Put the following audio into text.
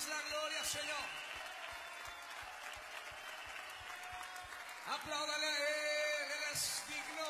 Damos la gloria, Señor. Apláudale a Él, Él es digno.